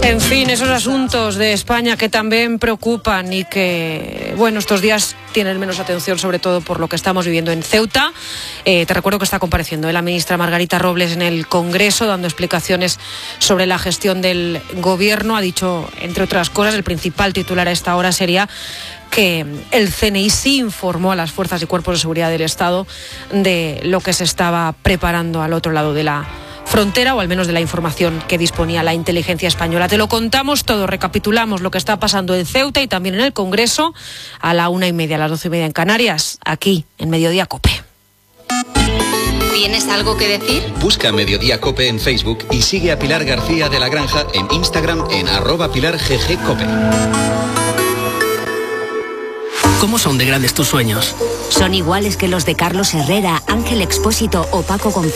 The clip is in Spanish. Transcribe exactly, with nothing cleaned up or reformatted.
En fin, esos asuntos de España que también preocupan y que, bueno, estos días tienen menos atención, sobre todo por lo que estamos viviendo en Ceuta. Eh, te recuerdo que está compareciendo ¿eh? la ministra Margarita Robles en el Congreso, dando explicaciones sobre la gestión del gobierno. Ha dicho, entre otras cosas, el principal titular a esta hora sería que el C N I sí informó a las fuerzas y cuerpos de seguridad del Estado de lo que se estaba preparando al otro lado de la frontera, o al menos de la información que disponía la inteligencia española. Te lo contamos todo, recapitulamos lo que está pasando en Ceuta y también en el Congreso a la una y media, a las doce y media en Canarias, aquí en Mediodía COPE. ¿Tienes algo que decir? Busca Mediodía COPE en Facebook y sigue a Pilar García de la Granja en Instagram en arroba Pilar G G COPE. ¿Cómo son de grandes tus sueños? Son iguales que los de Carlos Herrera, Ángel Expósito o Paco González.